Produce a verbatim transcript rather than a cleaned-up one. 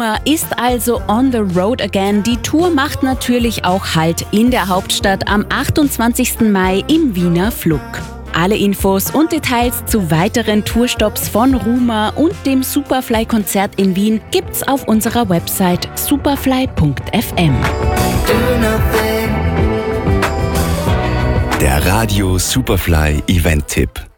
Rumour ist also on the road again. Die Tour macht natürlich auch Halt in der Hauptstadt am achtundzwanzigsten Mai im Wiener Flug. Alle Infos und Details zu weiteren Tourstops von Rumour und dem Superfly-Konzert in Wien gibt's auf unserer Website superfly punkt f m. Der Radio Superfly Event-Tipp.